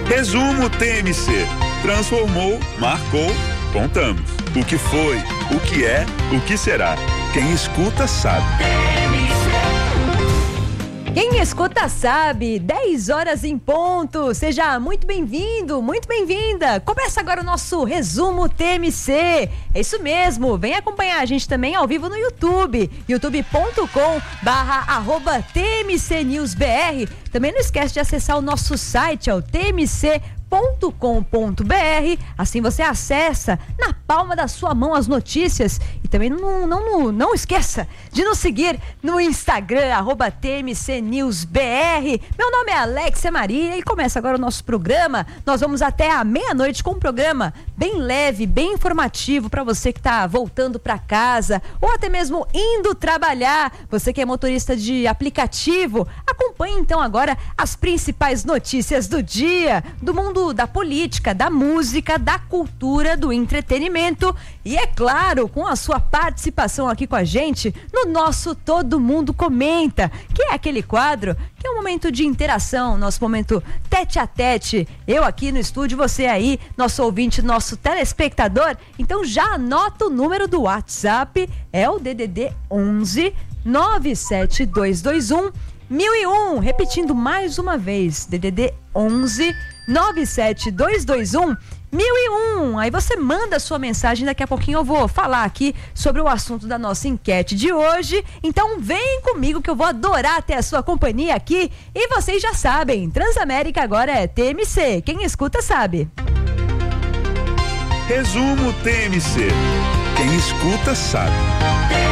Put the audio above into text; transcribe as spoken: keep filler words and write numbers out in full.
Resumo T M C. Transformou, marcou, contamos. O que foi, o que é, o que será. Quem escuta sabe. Quem escuta sabe, dez horas em ponto. Seja muito bem-vindo, muito bem-vinda. Começa agora o nosso Resumo T M C. É isso mesmo, vem acompanhar a gente também ao vivo no YouTube, youtube ponto com barra arroba T M C News B R. Também não esquece de acessar o nosso site, é o T M C ponto com ponto B R. Assim você acessa na palma da sua mão as notícias. E também não, não, não, não esqueça de nos seguir no Instagram, arroba T M C News B R. Meu nome é Alexia Maria e começa agora o nosso programa. Nós vamos até a meia-noite com um programa bem leve, bem informativo para você que está voltando para casa ou até mesmo indo trabalhar. Você que é motorista de aplicativo, acompanhe então agora as principais notícias do dia, do mundo da política, da música, da cultura, do entretenimento e, é claro, com a sua participação aqui com a gente no nosso Todo Mundo Comenta, que é aquele quadro que é um momento de interação, nosso momento tete a tete, eu aqui no estúdio, você aí, nosso ouvinte, nosso telespectador. Então já anota o número do WhatsApp, é o D D D onze nove sete dois dois um mil e um, repetindo mais uma vez, D D D onze nove sete dois dois um mil e um. Aí você manda a sua mensagem, daqui a pouquinho eu vou falar aqui sobre o assunto da nossa enquete de hoje. Então vem comigo que eu vou adorar ter a sua companhia aqui. E vocês já sabem, Transamérica agora é T M C, quem escuta sabe. Resumo T M C. Quem escuta sabe.